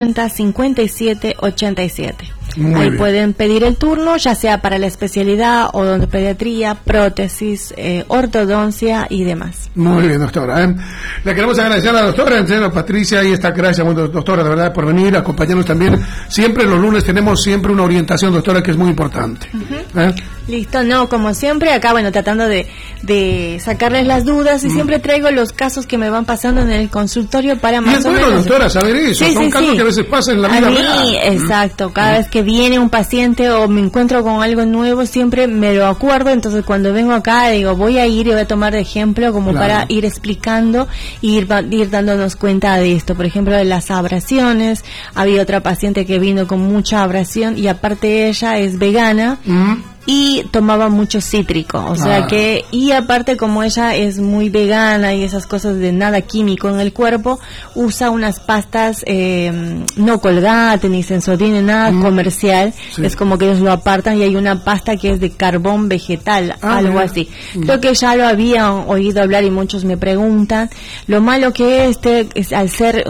5787. Muy Ahí bien. pueden pedir el turno, ya sea para la especialidad, odontopediatría, prótesis, ortodoncia y demás. Muy bien, doctora. Le queremos agradecer a la doctora, en serio, Patricia, y esta gracias, bueno, doctora, de verdad, por venir, acompañarnos también. Siempre los lunes tenemos siempre una orientación, doctora, que es muy importante. Listo, no, como siempre, acá, bueno, tratando de sacarles las dudas, y siempre traigo los casos que me van pasando en el consultorio para Y más es o bueno, menos... doctora, saber eso. Sí, Son sí, casos sí. que a veces pasan en la vida A mí, real. exacto, cada vez que viene un paciente o me encuentro con algo nuevo, siempre me lo acuerdo, entonces cuando vengo acá digo, voy a ir y voy a tomar de ejemplo como Claro. para ir explicando y ir dándonos cuenta de esto. Por ejemplo, de las abrasiones, había otra paciente que vino con mucha abrasión y aparte ella es vegana. Y tomaba mucho cítrico, o sea que, y aparte como ella es muy vegana y esas cosas de nada químico en el cuerpo, usa unas pastas no Colgate ni Sensodyne, nada comercial, Sí. es como que ellos lo apartan y hay una pasta que es de carbón vegetal, algo mira. así. Creo que ya lo habían oído hablar y muchos me preguntan. Lo malo que es al ser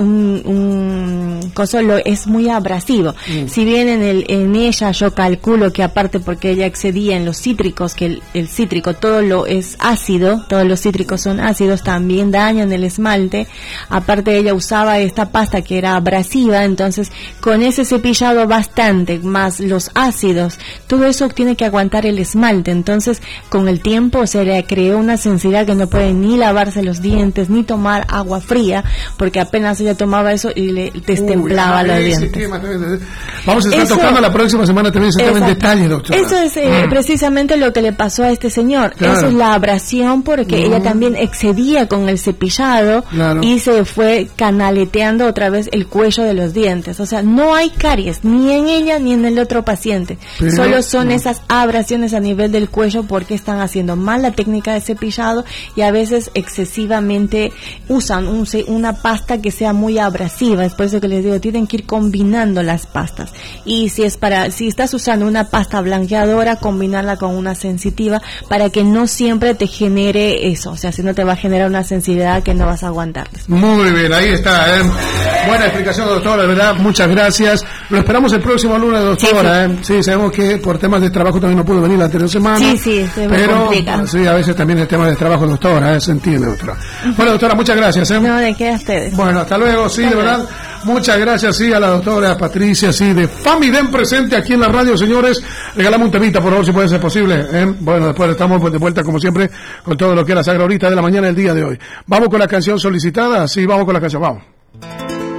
un coso es muy abrasivo. Si bien en ella yo calculo que aparte porque ella excedía en los cítricos, que el cítrico todo lo es ácido, todos los cítricos son ácidos, también dañan el esmalte. Aparte ella usaba esta pasta que era abrasiva, entonces con ese cepillado bastante, más los ácidos, todo eso tiene que aguantar el esmalte. Entonces con el tiempo se le creó una sensibilidad que no puede ni lavarse los dientes, ni tomar agua fría, porque apenas ella tomaba eso y le destemplaba los dientes. Vamos a estar Eso- tocando la próxima semana también ese tema en Exacto. detalle, doctora. Eso es precisamente lo que le pasó a este señor. Claro. Eso es la abrasión, porque ella también excedía con el cepillado. Claro. Y se fue canaleteando otra vez el cuello de los dientes. O sea, no hay caries ni en ella ni en el otro paciente. Pero- Solo son esas abrasiones a nivel del cuello porque están haciendo mal la técnica de cepillado y a veces excesivamente usan una pasta que sea muy abrasiva. Es por eso que les digo, tienen que ir combinando las pastas. Y si estás usando una pasta blanqueadora, combinarla con una sensitiva para que no siempre te genere eso. O sea, si no te va a generar una sensibilidad que no vas a aguantar. Muy bien, ahí está. Buena explicación, doctora, de verdad, muchas gracias. Lo esperamos el próximo lunes, doctora. Sí, sabemos que por temas de trabajo también no pudo venir la anterior semana. Sí, estoy muy pero complicado. sí, a veces también el tema de trabajo, doctora, se entiende, doctora. Bueno, doctora, muchas gracias. No, ¿de qué a ustedes? Bueno, hasta luego, sí, Hasta de luego. verdad. Muchas gracias, sí, a la doctora Patricia, sí, de Famiden presente aquí en la radio, señores. Regalamos un temita, por favor, si puede ser posible. Bueno, después estamos de vuelta, como siempre, con todo lo que es la sagra ahorita de la mañana del día de hoy. Vamos con la canción solicitada, sí, vamos con la canción, vamos.